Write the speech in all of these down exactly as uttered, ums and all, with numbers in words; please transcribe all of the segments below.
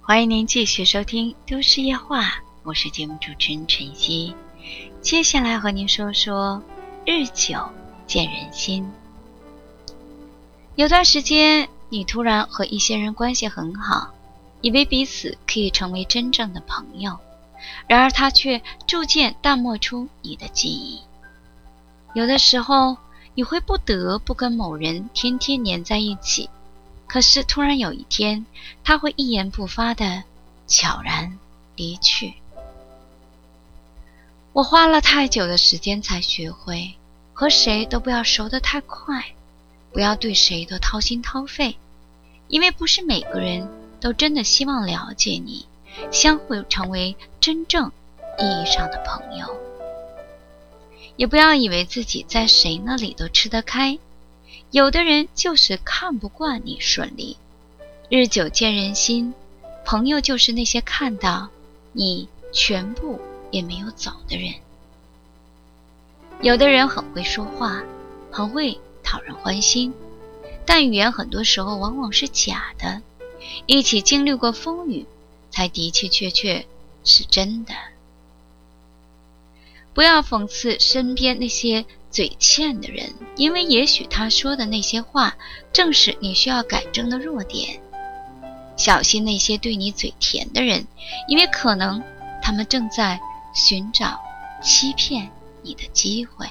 欢迎您继续收听都市夜话，我是节目主持人晨曦。接下来和您说说日久见人心。有段时间你突然和一些人关系很好，以为彼此可以成为真正的朋友，然而他却逐渐淡漠出你的记忆。有的时候你会不得不跟某人天天黏在一起，可是突然有一天他会一言不发地悄然离去。我花了太久的时间才学会，和谁都不要熟得太快，不要对谁都掏心掏肺，因为不是每个人都真的希望了解你，相互成为真正意义上的朋友。也不要以为自己在谁那里都吃得开，有的人就是看不惯你顺利。日久见人心，朋友就是那些看到你全部也没有走的人。有的人很会说话，很会讨人欢心，但语言很多时候往往是假的，一起经历过风雨，才的的确确是真的。不要讽刺身边那些嘴欠的人，因为也许他说的那些话正是你需要改正的弱点。小心那些对你嘴甜的人，因为可能他们正在寻找欺骗你的机会。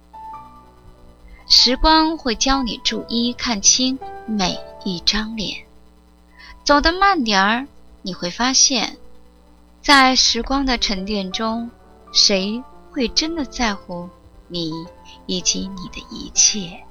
时光会教你逐一看清每一张脸，走得慢点儿，你会发现在时光的沉淀中，谁会真的在乎你以及你的一切。